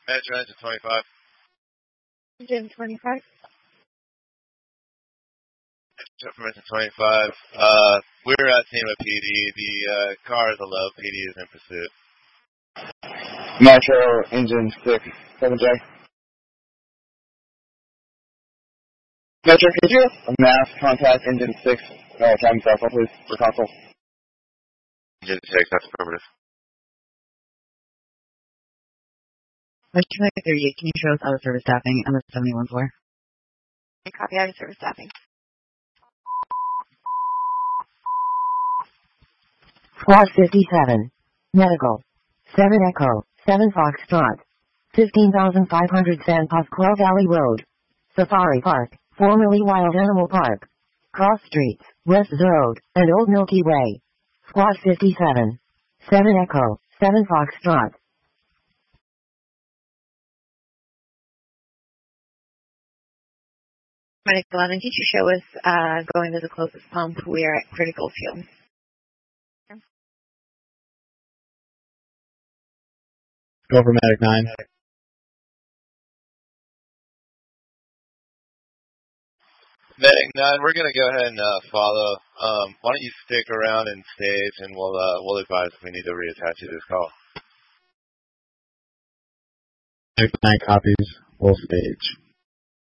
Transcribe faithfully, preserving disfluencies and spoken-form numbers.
Metro engine twenty-five. Engine twenty-five. From engine twenty-five. Uh, we're at Tema P D. The uh, car is a low. P D is in pursuit. Metro engine six, seven J. Metro, could you mass contact engine six, uh, cabin console, please, for console? Engine six, that's affirmative. Metro thirty-eight, can you show us out of service staffing on the seventy-one floor? Copy out of service staffing. Squad fifty-seven. Medical. seven Echo. seven Foxtrot. fifteen thousand five hundred San Pasquale Valley Road. Safari Park, formerly Wild Animal Park. Cross Streets, West Road, and Old Milky Way. Squad fifty-seven. seven Echo. seven Foxtrot. Medic eleven, could you show us uh, going to the closest pump? We are at critical fuel. Go for Medic nine. Medic nine, we're going to go ahead and uh, follow. Um, why don't you stick around and stage, and we'll uh, we'll advise if we need to reattach you to this call. Medic nine copies. We'll stage.